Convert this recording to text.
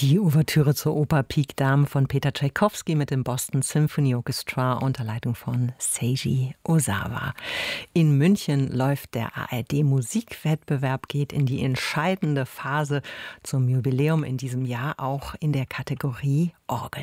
Die Ouvertüre zur Oper Pik Dame von Peter Tschaikowski mit dem Boston Symphony Orchestra unter Leitung von Seiji Ozawa. In München läuft der ARD-Musikwettbewerb, geht in die entscheidende Phase zum Jubiläum in diesem Jahr, auch in der Kategorie Orgel.